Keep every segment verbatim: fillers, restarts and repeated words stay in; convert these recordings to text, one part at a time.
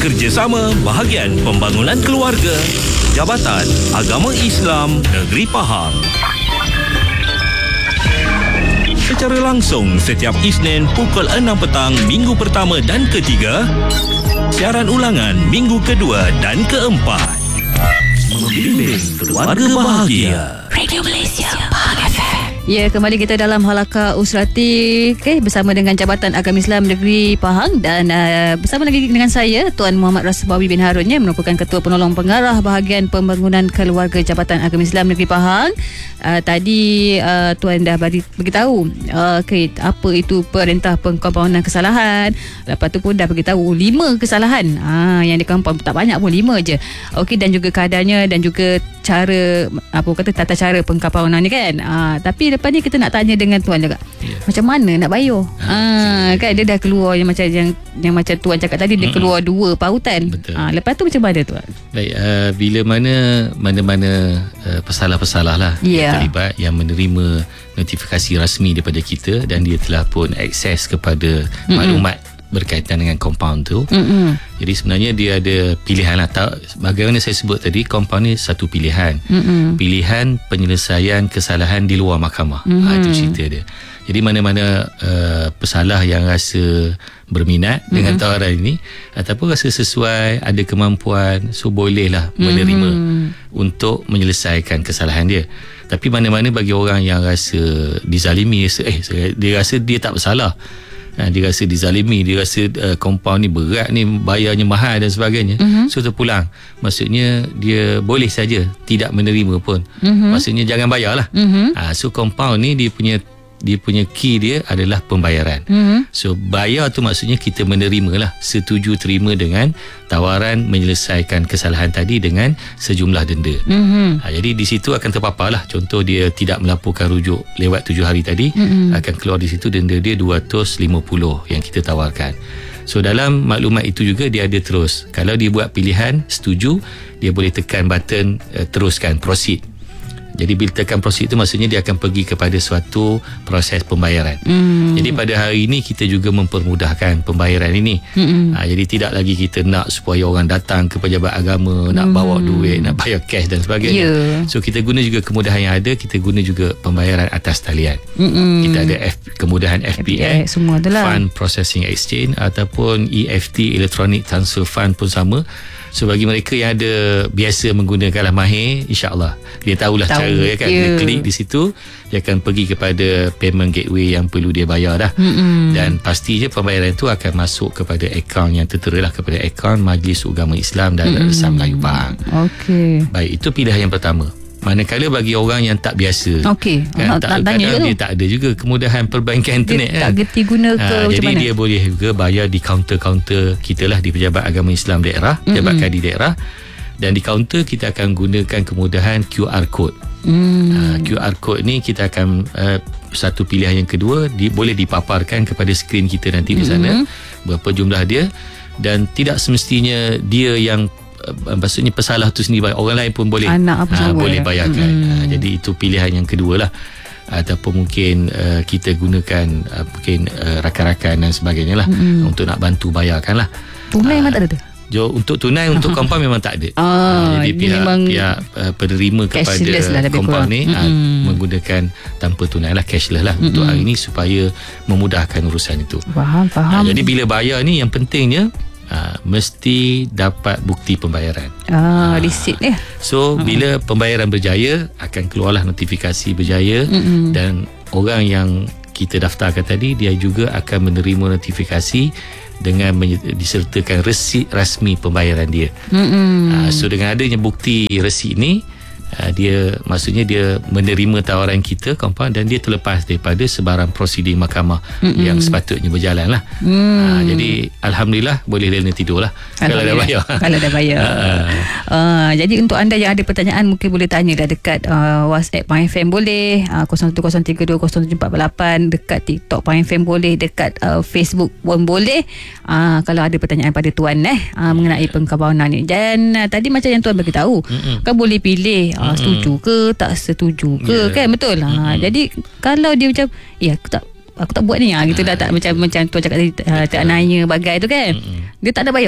Kerjasama Bahagian Pembangunan Keluarga, Jabatan Agama Islam Negeri Pahang. Secara langsung setiap Isnin pukul enam petang minggu pertama dan ketiga. Siaran ulangan minggu kedua dan keempat. Membimbing keluarga bahagia. Radio Malaysia Pahang F M. Ya, kembali kita dalam Halaqah Usrati okay, bersama dengan Jabatan Agama Islam Negeri Pahang dan uh, bersama lagi dengan saya Tuan Muhammad Rasbawi bin Harun yang merupakan Ketua Penolong Pengarah Bahagian Pembangunan Keluarga Jabatan Agama Islam Negeri Pahang. Uh, tadi uh, Tuan dah bagi beritahu uh, okay, apa itu Perintah Pengkompaundan Kesalahan. Lepas tu pun dah beritahu lima kesalahan uh, yang dikompaun, tak banyak pun, lima je. Okey, dan juga kadarnya dan juga cara apa kata tata cara pengkompaunan ni kan. Uh, tapi lepas ni kita nak tanya dengan Tuan juga. Yeah. Macam mana nak bayar? Ha, ah, kan dia dah keluar yang macam yang yang macam Tuan cakap tadi, dia keluar mm-hmm. dua pautan. Ah, lepas tu macam mana Tuan? Baik, uh, bila mana mana-mana uh, pesalah-pesalah lah yeah. yang terlibat, yang menerima notifikasi rasmi daripada kita dan dia telah pun akses kepada mm-hmm. maklumat berkaitan dengan compound tu. Mm-hmm. Jadi sebenarnya dia ada pilihan lah. Bagaimana saya sebut tadi, compound ni satu pilihan. Mm-hmm. Pilihan penyelesaian kesalahan di luar mahkamah. Mm-hmm. Ha, itu cerita dia. Jadi mana-mana uh, pesalah yang rasa berminat mm-hmm. dengan tawaran ini ataupun rasa sesuai, ada kemampuan, so bolehlah menerima mm-hmm. untuk menyelesaikan kesalahan dia. Tapi mana-mana bagi orang yang rasa dizalimi, eh dia rasa dia tak bersalah, Ha, dia rasa dizalimi, dia rasa uh, compound ni berat ni, bayarnya mahal dan sebagainya, uh-huh. so terpulang. Maksudnya dia boleh saja tidak menerima pun, uh-huh. maksudnya jangan bayarlah. uh-huh. ha, So compound ni dia punya dia punya key dia adalah pembayaran. uh-huh. So bayar tu maksudnya kita menerima lah, setuju terima dengan tawaran menyelesaikan kesalahan tadi dengan sejumlah denda. uh-huh. ha, Jadi di situ akan terpapar lah. Contoh dia tidak melaporkan rujuk lewat tujuh hari tadi, uh-huh. akan keluar di situ denda dia dua ratus lima puluh yang kita tawarkan. So dalam maklumat itu juga dia ada terus, kalau dia buat pilihan setuju, dia boleh tekan button uh, teruskan, proceed. Jadi bila tekan proceed itu maksudnya dia akan pergi kepada suatu proses pembayaran. Mm. Jadi pada hari ini kita juga mempermudahkan pembayaran ini. Mm-hmm. Ha, jadi tidak lagi kita nak supaya orang datang ke pejabat agama, mm. nak bawa duit, nak bayar cash dan sebagainya. Yeah. So kita guna juga kemudahan yang ada, kita guna juga pembayaran atas talian. Mm-hmm. Kita ada F, kemudahan F P A, semua adalah Fund Processing Exchange ataupun E F T, Electronic Transfer Fund pun sama. So bagi mereka yang ada biasa menggunakanlah Mahir, insya-Allah dia tahulah Tahu. cara ya kan. Yeah. Dia klik di situ, dia akan pergi kepada payment gateway yang perlu dia bayar dah. Mm-hmm. Dan pasti je pembayaran itu akan masuk kepada akaun yang tertera lah, kepada akaun Majlis Ugama Islam dan mm-hmm. Resam Melayu Pahang. Okey. Baik, itu pilihan yang pertama. Manakala bagi orang yang tak biasa, okey, kan, tak, tak kadang tanya dia tak ada juga kemudahan perbankan internet, dia kan, tak gerti guna ke ha, macam jadi mana. Dia boleh juga bayar di kaunter-kaunter kita lah di Pejabat Agama Islam Daerah, Pejabat mm-hmm. Kadi Daerah. Dan di kaunter kita akan gunakan kemudahan Q R code. mm. ha, Q R code ni kita akan uh, satu pilihan yang kedua, di, boleh dipaparkan kepada skrin kita nanti mm-hmm. di sana berapa jumlah dia. Dan tidak semestinya dia yang Uh, maksudnya pesalah tu sendiri, orang lain pun boleh Anak apa ha, boleh bayarkan. hmm. ha, Jadi itu pilihan yang kedua lah. Ataupun mungkin uh, kita gunakan uh, mungkin uh, rakan-rakan dan sebagainya lah, hmm. untuk nak bantu bayarkan lah. Tunai memang tak ada tu? Jo, untuk tunai untuk compound memang tak ada. ah, ha, Jadi pihak, pihak uh, penerima kepada lah compound ni hmm. ha, menggunakan tanpa tunai lah, cashless lah, hmm. untuk hari ni supaya memudahkan urusan itu. Faham, faham. ha, Jadi bila bayar ni yang pentingnya Ha, mesti dapat bukti pembayaran. Ah, ha. Resit eh. So uh-huh. bila pembayaran berjaya, akan keluarlah notifikasi berjaya, mm-hmm. dan orang yang kita daftarkan tadi, dia juga akan menerima notifikasi dengan menye- disertakan resit rasmi pembayaran dia. Mm-hmm. Ha, so dengan adanya bukti resit ni, Uh, dia maksudnya dia menerima tawaran kita compound dan dia terlepas daripada sebarang prosedur mahkamah mm-hmm. yang sepatutnya berjalan lah. mm. uh, Jadi Alhamdulillah boleh lena tidur lah kalau dah bayar. Kalau dah bayar. uh. Uh, Jadi untuk anda yang ada pertanyaan, mungkin boleh tanya dah dekat uh, WhatsApp Pahang F M boleh, uh, kosong satu kosong tiga dua kosong tujuh empat lapan, dekat TikTok Pahang F M boleh, dekat uh, Facebook pun boleh, uh, kalau ada pertanyaan pada Tuan eh uh, mengenai pengkompaunan ni. Dan uh, tadi macam yang Tuan beritahu, mm-hmm. kan boleh pilih uh, setuju ke tak setuju ke, yeah. kan, betul lah. Mm-hmm. Jadi kalau dia macam ya aku tak aku tak buat ni, ah gitu dah, tak macam macam Tuan cakap tadi, uh, tak nanya bagai tu kan, mm-hmm. dia tak ada bayar.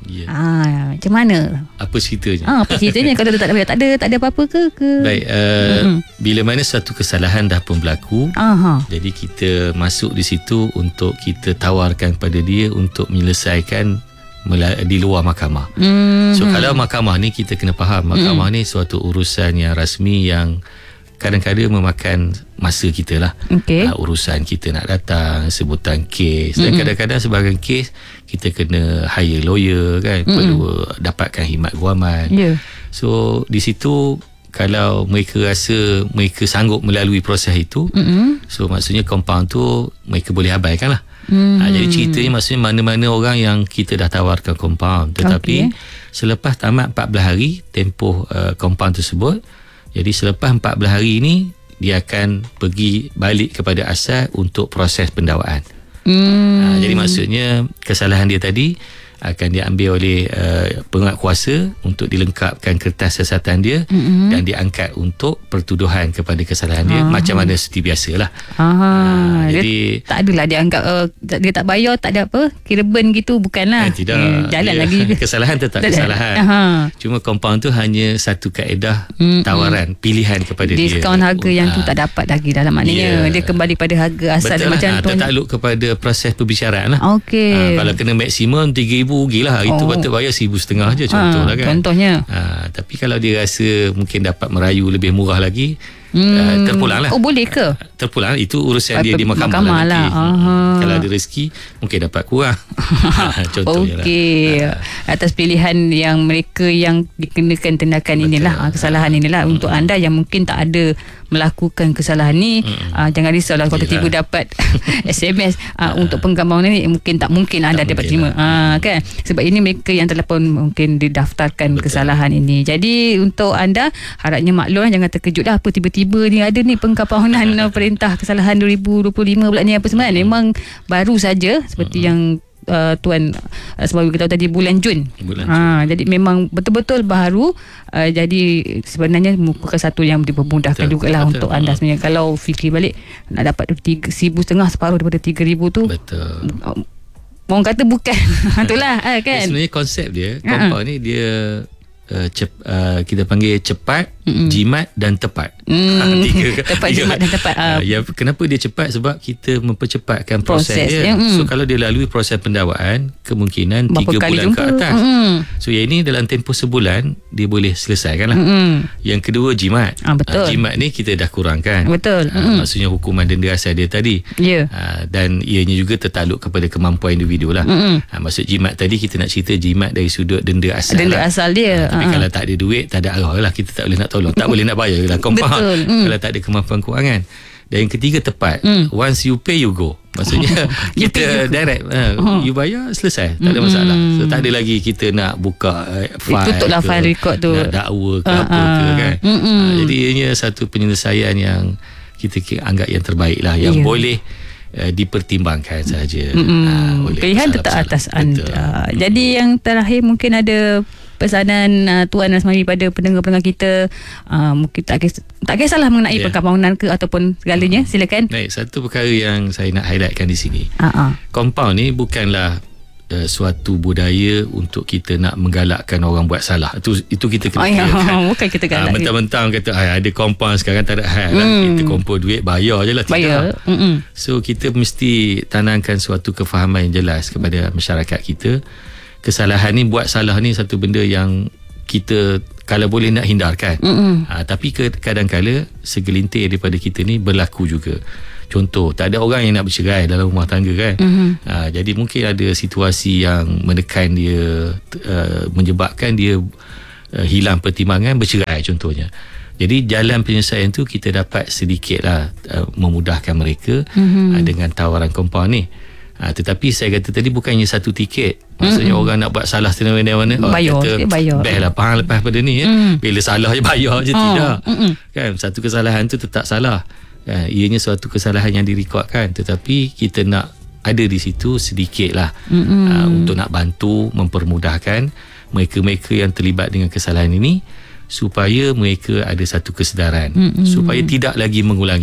Ya. Ah, macam mana? Apa ceritanya? Ah, apa ceritanya kalau dia tak ada tak ada tak ada apa-apa ke ke? Baik, uh, mm-hmm. bila mana satu kesalahan dah pun berlaku, Aha. jadi kita masuk di situ untuk kita tawarkan pada dia untuk menyelesaikan di luar mahkamah. Mm-hmm. So kalau mahkamah ni kita kena faham, mahkamah mm-hmm. ni suatu urusan yang rasmi yang kadang-kadang memakan masa kita lah. Okay. Uh, urusan kita nak datang, sebutan kes, dan mm-hmm. kadang-kadang sebahagian kes kita kena hire lawyer kan, mm-hmm. perlu dapatkan khidmat guaman. Yeah. So di situ kalau mereka rasa mereka sanggup melalui proses itu, mm-hmm. so maksudnya compound tu mereka boleh abaikan lah. Mm-hmm. Uh, jadi ceritanya maksudnya mana-mana orang yang kita dah tawarkan compound, tetapi okay. selepas tamat empat belas hari tempoh uh, compound tersebut, jadi selepas empat belas hari ini dia akan pergi balik kepada asal untuk proses pendakwaan. Hmm. Ha, jadi maksudnya kesalahan dia tadi akan diambil oleh uh, penguatkuasa untuk dilengkapkan kertas siasatan dia, mm-hmm. dan diangkat untuk pertuduhan kepada kesalahan dia, uh-huh. macam mana seperti biasalah. Uh-huh. Uh, jadi tak adalah dia anggap uh, dia tak bayar, tak ada apa, kira ben gitu, bukanlah. Eh, tidak. Eh, jalan dia, lagi. Kesalahan tetap kesalahan. Uh-huh. Cuma compound tu hanya satu kaedah mm-hmm. tawaran pilihan kepada diskaun dia. Diskaun harga uh, yang tu tak dapat lagi dalam maknanya. Yeah. Dia kembali pada harga asal. Betul macam lah, tu. Tertakluk kepada proses perbicaraan lah. Okey. Uh, kalau kena maksimum tiga ribu rugilah, hari oh. tu patut bayar seribu setengah je, contoh lah kan. Contohnya. Ha, tapi kalau dia rasa mungkin dapat merayu lebih murah lagi, hmm. uh, terpulang lah. Oh, boleh ke? Uh, terpulang, itu urusan dia di mahkamah, mahkamah lah. Hmm. Kalau ada rezeki mungkin dapat kurang. Contohnya Okey. lah. Atas pilihan yang mereka yang dikenakan tindakan inilah, kesalahan inilah, hmm. untuk anda yang mungkin tak ada melakukan kesalahan ni, hmm. uh, jangan risau lah kalau tiba-tiba dapat S M S uh, uh, untuk penggambaran ni, mungkin tak mungkin anda tak dapat terima, uh, kan, sebab ini mereka yang telah pun mungkin didaftarkan Betul. kesalahan ini. Jadi untuk anda harapnya maklum, jangan terkejut lah apa tiba-tiba ni ada ni pengkapanan perintah kesalahan dua ribu dua puluh lima pula ni apa semua. Memang baru saja seperti hmm. yang Uh, Tuan uh, sebab kita tahu tadi bulan Jun, bulan ha, Jun. Jadi memang betul-betul baru, uh, jadi sebenarnya merupakan satu yang dipermudahkan jugalah betul. Untuk anda sebenarnya. Kalau fikir balik nak dapat tiga, seribu setengah, separuh daripada tiga ribu tu, betul. Uh, orang kata bukan itulah uh, kan. Sebenarnya konsep dia compound uh-huh. ni dia uh, cep, uh, kita panggil cepat, mm-mm. jimat dan tepat. Mm. Ha, tiga, tepat, tiga. jimat dan tepat. Uh. Ya, kenapa dia cepat? Sebab kita mempercepatkan proses, proses dia. Mm. So kalau dia lalui proses pendakwaan, kemungkinan berapa tiga bulan jumpa? Ke atas. Mm. So yang ini dalam tempoh sebulan dia boleh selesaikan lah. Mm. Yang kedua jimat. Ah, betul. Uh, jimat ni kita dah kurangkan. Betul. Uh, mm. Maksudnya hukuman denda asal dia tadi. Yeah. Uh, dan ianya juga tertakluk kepada kemampuan individu lah. Mm. Uh, maksud jimat tadi kita nak cerita jimat dari sudut denda asal. Denda lah. asal dia. Uh, tapi uh-huh. kalau tak ada duit, tak ada arah lah, kita tak boleh nak tolong, tak boleh nak bayar lah, compound. Mm. Kalau tak ada kemampuan kewangan. Dan yang ketiga tepat. Mm. Once you pay, you go. Maksudnya you kita direct, uh, uh-huh. you bayar, selesai, tak ada masalah. So tak ada lagi kita nak buka uh, file, tutuplah file record tu, nak dakwa ke uh-huh. apa ke kan. Uh, jadi ianya satu penyelesaian yang kita anggap yang terbaik lah, yang yeah. boleh Uh, dipertimbangkan saja. Uh, pilihan tetap atas anda. Betul. Jadi mm. yang terakhir mungkin ada pesanan uh, Tuan Rasmani pada pendengar-pendengar kita, uh, mungkin tak kisah, tak kisahlah mengenai yeah. perkampungan ke ataupun segalanya. Mm. Silakan. Baik, satu perkara yang saya nak highlightkan di sini. Uh-huh. Compound ni bukanlah Uh, suatu budaya untuk kita nak menggalakkan orang buat salah. Itu itu kita kena oh, ya, kan? Bukan kita galak. Uh, mentang-mentang kata ada compound sekarang tak ada hal mm. lah. Kita kumpul duit bayar je lah. Bayar. So kita mesti tanamkan suatu kefahaman yang jelas kepada masyarakat kita. Kesalahan ni, buat salah ni satu benda yang kita kalau boleh nak hindarkan. Uh, tapi kadang-kala segelintir daripada kita ni berlaku juga. Contoh, tak ada orang yang nak bercerai dalam rumah tangga kan. Mm-hmm. Ha, jadi mungkin ada situasi yang menekan dia, uh, menyebabkan dia uh, hilang pertimbangan, bercerai contohnya. Jadi jalan penyelesaian tu kita dapat sedikitlah uh, memudahkan mereka mm-hmm. uh, dengan tawaran compound ni. Ha, tetapi saya kata tadi bukannya satu tiket. Maksudnya mm-hmm. orang nak buat salah mana-mana, oh, bayar, kata bayar. Best lah, faham lepas pada ni. Mm. Bila salah je bayar je, oh. tidak. Mm-hmm. Kan, satu kesalahan tu tetap salah. Uh, ianya suatu kesalahan yang direkodkan, tetapi kita nak ada di situ sedikit lah mm-hmm. uh, untuk nak bantu mempermudahkan mereka-mereka yang terlibat dengan kesalahan ini supaya mereka ada satu kesedaran mm-hmm. supaya tidak lagi mengulangi.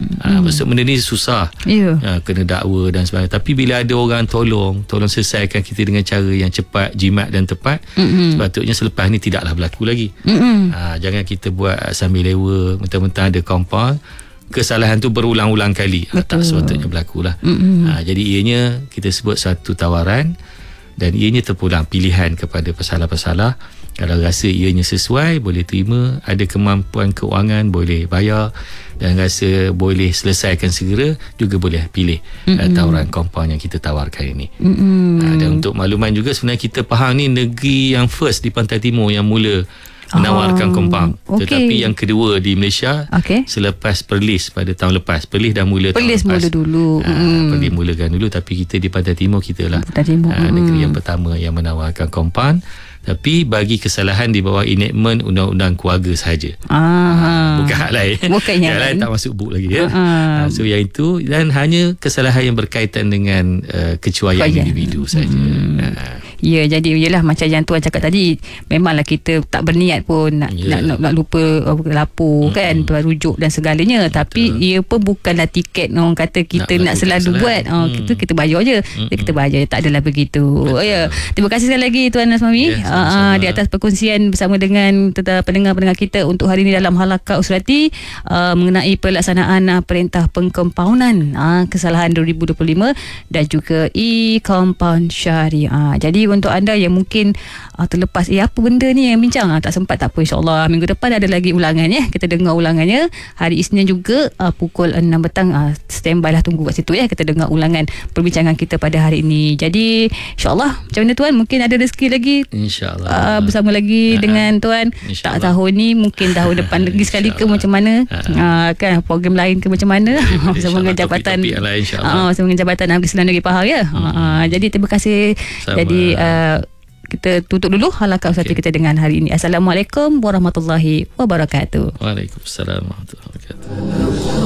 Ha, maksud benda ni susah. Ya. Ha, kena dakwa dan sebagainya. Tapi bila ada orang tolong, tolong selesaikan kita dengan cara yang cepat, jimat dan tepat, mm-hmm. sepatutnya selepas ni tidaklah berlaku lagi. Mm-hmm. Ha, jangan kita buat sambil lewa, mentang-mentang ada compound, kesalahan tu berulang-ulang kali. Ha, tak sepatutnya berlaku lah. Mm-hmm. Ha, jadi ianya kita sebut satu tawaran dan ianya terpulang pilihan kepada pesalah-pesalah. Kalau rasa ianya sesuai, boleh terima. Ada kemampuan keuangan, boleh bayar. Dan rasa boleh selesaikan segera, juga boleh pilih mm-hmm. tawaran kompaun yang kita tawarkan ini. Mm-hmm. Ha, dan untuk makluman juga, sebenarnya kita Pahang ni negeri yang first di Pantai Timur yang mula menawarkan oh, kompaun. Okay. Tetapi yang kedua di Malaysia, okay. selepas Perlis pada tahun lepas. Perlis dah mula Perlis tahun lepas. mula dulu. Ha, mm. Perlis mulakan dulu. Tapi kita di Pantai Timur, kita lah Timur. Ha, mm. negeri yang pertama yang menawarkan kompaun. Tapi bagi kesalahan di bawah enactment undang-undang keluarga sahaja. Ah, bukan hak lain. Bukan yang lain tak masuk book lagi ya. Ah. So yang itu, dan hanya kesalahan yang berkaitan dengan uh, kecuaian Kaya. individu saja. Hmm. Ah. Ya, jadi yalah macam yang tuan cakap tadi, memanglah kita tak berniat pun nak yeah. nak, nak, nak lupa uh, lapor mm-hmm. kan, rujuk dan segalanya. Betul. Tapi ia pun bukanlah tiket orang kata kita nak, nak selalu kesalahan. buat. Oh, mm. kita kita bayar je. Mm-hmm. Kita bayar je, tak adalah begitu. Oh, ya. Terima kasih sekali lagi Tuan Asmawi yeah, uh, di atas perkongsian bersama dengan pendengar-pendengar kita untuk hari ini dalam Halaqah Usrati uh, mengenai pelaksanaan uh, perintah pengkompaunan uh, kesalahan dua ribu dua puluh lima dan juga e-compound syariah. Jadi untuk anda yang mungkin uh, terlepas eh apa benda ni yang bincang uh, tak sempat, tak apa, insyaAllah minggu depan ada lagi ulangan ya. Kita dengar ulangannya hari Isnin juga uh, pukul enam petang. uh, Standby lah, tunggu kat situ ya, kita dengar ulangan perbincangan kita pada hari ini. Jadi insyaAllah, macam mana Tuan, mungkin ada rezeki lagi InsyaAllah uh, bersama lagi uh, dengan Tuan. Tak tahun ni, mungkin tahun depan lagi sekali ke macam mana, uh, kan program lain ke macam mana bersama dengan Jabatan uh, bersama dengan Jabatan Negeri Sembilan Negeri Pahang ya. hmm. uh, Jadi terima kasih. Sama. Jadi uh, kita tutup dulu Halaqah Usrati okay. kita dengan hari ini. Assalamualaikum warahmatullahi wabarakatuh. Waalaikumsalam warahmatullahi wabarakatuh.